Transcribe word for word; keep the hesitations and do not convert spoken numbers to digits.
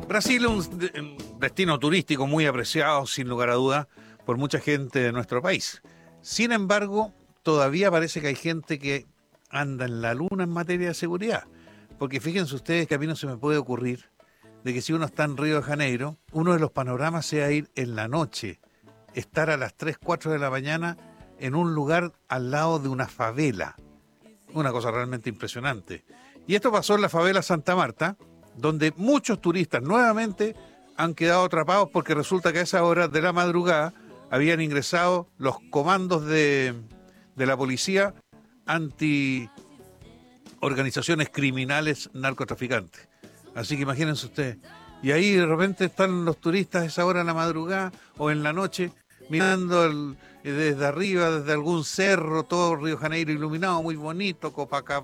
Brasil es un, de- un destino turístico muy apreciado, sin lugar a dudas, por mucha gente de nuestro país. Sin embargo, todavía parece que hay gente que anda en la luna en materia de seguridad. Porque fíjense ustedes que a mí no se me puede ocurrir de que si uno está en Río de Janeiro, uno de los panoramas sea ir en la noche, estar a las tres, cuatro de la mañana en un lugar al lado de una favela. Una cosa realmente impresionante. Y esto pasó en la favela Santa Marta, donde muchos turistas nuevamente han quedado atrapados porque resulta que a esa hora de la madrugada habían ingresado los comandos de, de la policía anti organizaciones criminales narcotraficantes. Así que imagínense ustedes. Y ahí de repente están los turistas a esa hora en la madrugada o en la noche mirando el- eh, desde arriba, desde algún cerro, todo Río de Janeiro iluminado, muy bonito, Copacabana.